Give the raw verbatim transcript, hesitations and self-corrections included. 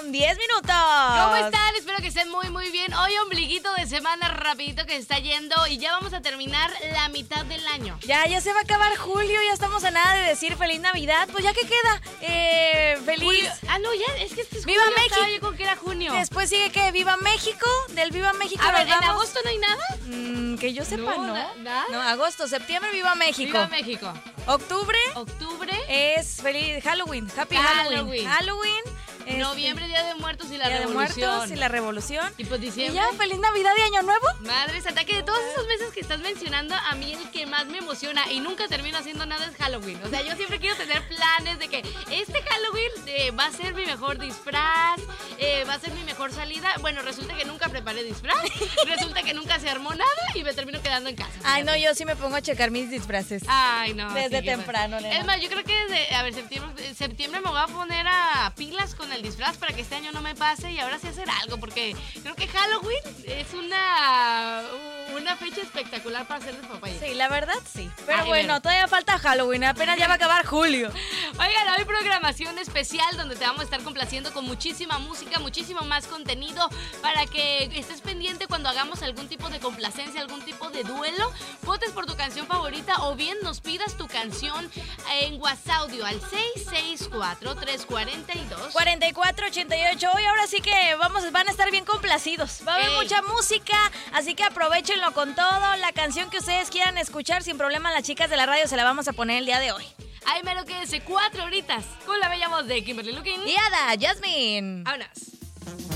con diez minutos. ¿Cómo están? Espero que estén muy, muy bien. Hoy ombliguito de semana rapidito que se está yendo y ya vamos a terminar la mitad del año. Ya, ya se va a acabar julio, ya estamos a nada de decir feliz Navidad. Pues ya que queda, eh, feliz... Julio. Ah, no, ya, es que este es ¡Viva julio, México! Yo con que era junio. Después sigue que Viva México, del Viva México. A ver, nos ¿en vamos. agosto no hay nada? Mm, que yo sepa, No, ¿no? na- ¿nada? No, agosto, septiembre, Viva México. Viva México. Octubre Octubre. es feliz Halloween, Happy Halloween. Halloween. Halloween. este, Noviembre, Día de Muertos y la Día de Revolución. Muertos y la Revolución. Y pues Y diciembre. ya, feliz Navidad y Año Nuevo. Madre santa, que de todos esos meses que estás mencionando, a mí el que más me emociona y nunca termino haciendo nada es Halloween. O sea, yo siempre quiero tener planes de que este Halloween eh, va a ser mi mejor disfraz, eh, va a ser mi mejor salida. Bueno, resulta que nunca preparé disfraz, resulta que nunca se armó nada y me termino quedando en casa. Ay, no, yo sí me pongo a checar mis disfraces. Ay, no. Desde sí, qué temprano, padre. nena. Es más, yo creo que desde, a ver, septiembre, septiembre me voy a poner a pilas con el disfraz para que este año no me pase y ahora sí hacer algo, porque creo que Halloween es una, una fecha espectacular para hacer despapalle. Sí, la verdad sí. Pero Ay, bueno, bueno. todavía falta Halloween, apenas ya va a acabar julio. Oigan, hay programación especial donde te vamos a estar complaciendo con muchísima música, muchísimo más contenido para que estés pendiente cuando hagamos algún tipo de complacencia, algún tipo de duelo. Votes por tu canción favorita o bien nos pidas tu canción en WhatsApp audio al seis seis cuatro, tres cuatro dos. cuarenta y cuatro ochenta y ocho. Hoy ahora sí que vamos, van a estar bien complacidos. Va a haber Ey. mucha música, así que aprovechenlo con todo. La canción que ustedes quieran escuchar sin problema, las chicas de la radio se la vamos a poner el día de hoy. Ay, mero quédese cuatro horitas con la bella voz de Kimberly Lukin. Y Ada, Jasmine. Vámonos.